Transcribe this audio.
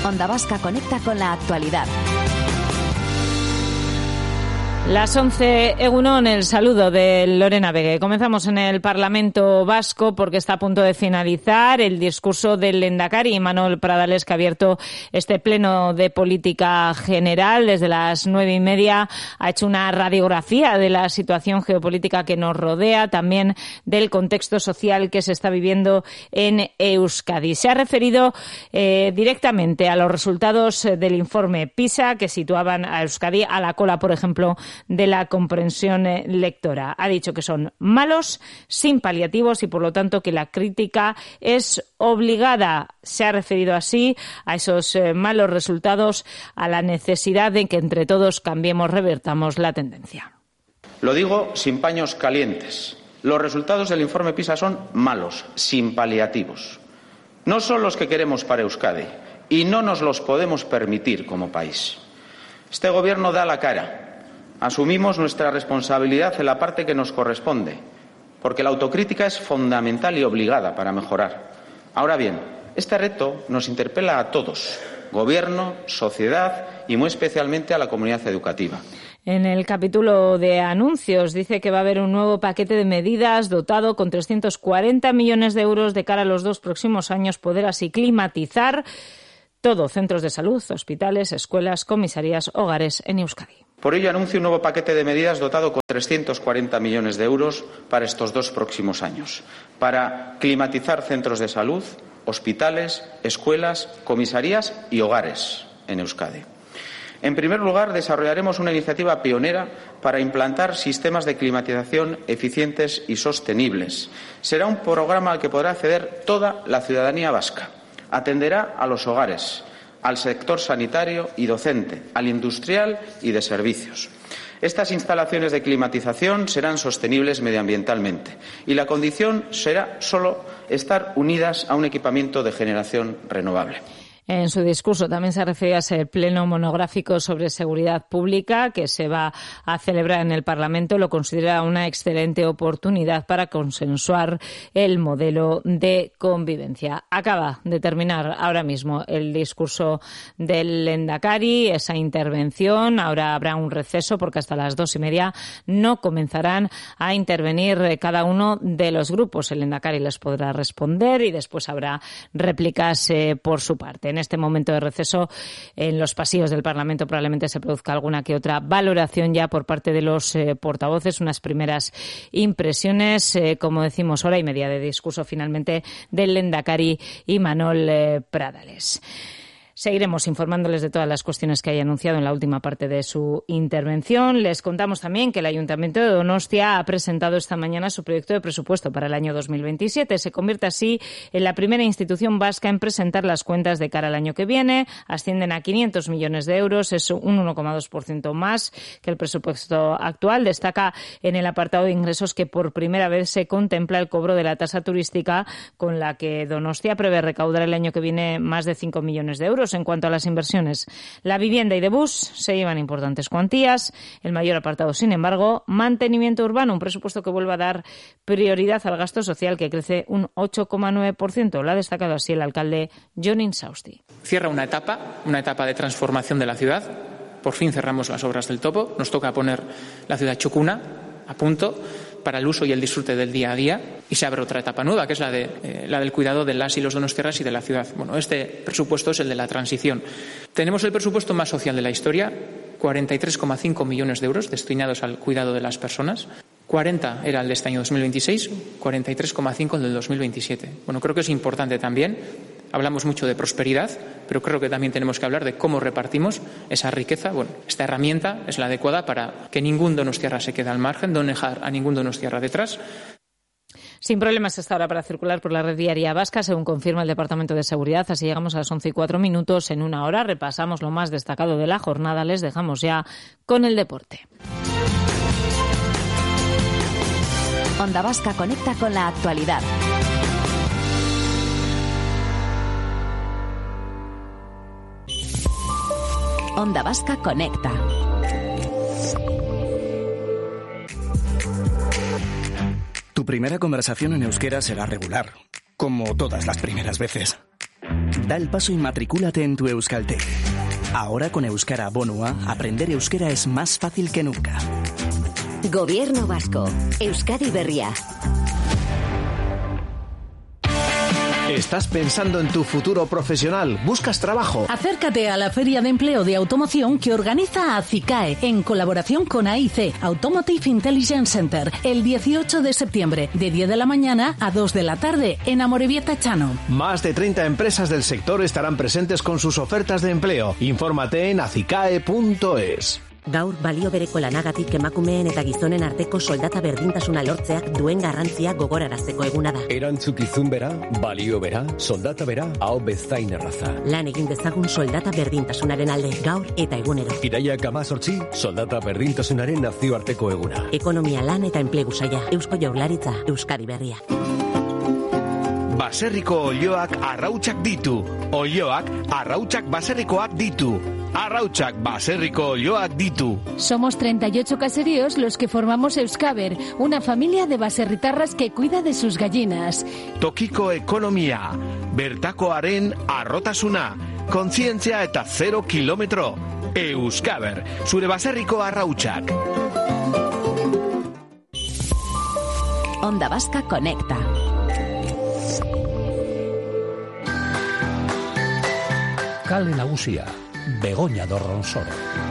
Onda Vasca conecta con la actualidad. Las 11, Egunon, el saludo de Lorena Begue. Comenzamos en el Parlamento Vasco porque está a punto de finalizar el discurso del Lehendakari Imanol Pradales, que ha abierto este pleno de política general. Desde las 9:30 ha hecho una radiografía de la situación geopolítica que nos rodea, también del contexto social que se está viviendo en Euskadi. Se ha referido directamente a los resultados del informe PISA, que situaban a Euskadi a la cola, por ejemplo, de la comprensión lectora. Ha dicho que son malos, sin paliativos y, por lo tanto, que la crítica es obligada. Se ha referido así a esos malos resultados, a la necesidad de que entre todos cambiemos, revertamos la tendencia. Lo digo sin paños calientes. Los resultados del informe PISA son malos, sin paliativos. No son los que queremos para Euskadi y no nos los podemos permitir como país. Este Gobierno da la cara. Asumimos nuestra responsabilidad en la parte que nos corresponde, porque la autocrítica es fundamental y obligada para mejorar. Ahora bien, este reto nos interpela a todos, Gobierno, sociedad y muy especialmente a la comunidad educativa. En el capítulo de anuncios dice que va a haber un nuevo paquete de medidas dotado con 340 millones de euros de cara a los 2 próximos años, poder así climatizar todo, centros de salud, hospitales, escuelas, comisarías, hogares en Euskadi. Por ello, anuncio un nuevo paquete de medidas dotado con 340 millones de euros para estos 2 próximos años, para climatizar centros de salud, hospitales, escuelas, comisarías y hogares en Euskadi. En primer lugar, desarrollaremos una iniciativa pionera para implantar sistemas de climatización eficientes y sostenibles. Será un programa al que podrá acceder toda la ciudadanía vasca. Atenderá a los hogares, al sector sanitario y docente, al industrial y de servicios. Estas instalaciones de climatización serán sostenibles medioambientalmente y la condición será solo estar unidas a un equipamiento de generación renovable. En su discurso también se refiere a ese pleno monográfico sobre seguridad pública que se va a celebrar en el Parlamento. Lo considera una excelente oportunidad para consensuar el modelo de convivencia. Acaba de terminar ahora mismo el discurso del Lehendakari, esa intervención. Ahora habrá un receso porque hasta las 2:30 no comenzarán a intervenir cada uno de los grupos. El Lehendakari les podrá responder y después habrá réplicas por su parte. En este momento de receso, en los pasillos del Parlamento probablemente se produzca alguna que otra valoración ya por parte de los portavoces, unas primeras impresiones, como decimos, 1:30 de discurso finalmente del Lehendakari Imanol Pradales. Seguiremos informándoles de todas las cuestiones que haya anunciado en la última parte de su intervención. Les contamos también que el Ayuntamiento de Donostia ha presentado esta mañana su proyecto de presupuesto para el año 2027. Se convierte así en la primera institución vasca en presentar las cuentas de cara al año que viene. Ascienden a 500 millones de euros, es un 1,2% más que el presupuesto actual. Destaca en el apartado de ingresos que por primera vez se contempla el cobro de la tasa turística, con la que Donostia prevé recaudar el año que viene más de 5 millones de euros. En cuanto a las inversiones, la vivienda y de bus se llevan importantes cuantías. El mayor apartado, sin embargo, mantenimiento urbano, un presupuesto que vuelve a dar prioridad al gasto social, que crece un 8,9%. Lo ha destacado así el alcalde Jon Insausti. Cierra una etapa de transformación de la ciudad. Por fin cerramos las obras del topo. Nos toca poner la ciudad txukuna a punto para el uso y el disfrute del día a día, y se abre otra etapa nueva, que es la del cuidado de las y los donostiarras y de la ciudad. Bueno, este presupuesto es el de la transición. Tenemos el presupuesto más social de la historia, 43,5 millones de euros destinados al cuidado de las personas. 40 era el de este año 2026, 43,5 el del 2027. Bueno, creo que es importante también. Hablamos mucho de prosperidad, pero creo que también tenemos que hablar de cómo repartimos esa riqueza. Bueno, esta herramienta es la adecuada para que ningún donostiarra se quede al margen, no dejar a ningún donostiarra detrás. Sin problemas hasta ahora para circular por la red viaria vasca, según confirma el Departamento de Seguridad. Así llegamos a las 11:04. En una hora repasamos lo más destacado de la jornada. Les dejamos ya con el deporte. Onda Vasca conecta con la actualidad. Onda Vasca conecta. Tu primera conversación en euskera será regular, como todas las primeras veces. Da el paso y matricúlate en tu Euskaltec. Ahora con Euskara Bonua, aprender euskera es más fácil que nunca. Gobierno vasco. Euskadi Berria. ¿Estás pensando en tu futuro profesional? ¿Buscas trabajo? Acércate a la Feria de Empleo de Automoción que organiza ACICAE en colaboración con AIC, Automotive Intelligence Center, el 18 de septiembre, de 10 de la mañana a 2 de la tarde, en Amorebieta Chano. Más de 30 empresas del sector estarán presentes con sus ofertas de empleo. Infórmate en acicae.es. Gaur balio bereko lanagatik emakumeen eta gizonen arteko soldata berdintasuna lortzeak duen garrantzia gogorarazteko eguna da. Erantzukizun bera, balio bera, soldata bera, hau bezain erraza. Lan egin dezagun soldata berdintasunaren alde gaur eta egunero. Iraiak 18, soldata berdintasunaren nazioarteko eguna. Ekonomia, lan eta enplegu saila. Eusko Jaurlaritza, Euskadi Berria. Baserriko olioak arrautsak ditu. Olioak arrautsak baserrikoak ditu. Arrautsak baserriko olioak ditu. Somos 38 caseríos los que formamos Euskaber, una familia de baserritarras que cuida de sus gallinas. Tokiko ekonomia, bertakoaren arrotasuna, kontzientzia eta 0 kilometro. Euskaber, zure baserriko arrautsak. Onda Vasca Conecta. Kale nagusia, Begoña Dorronsoro.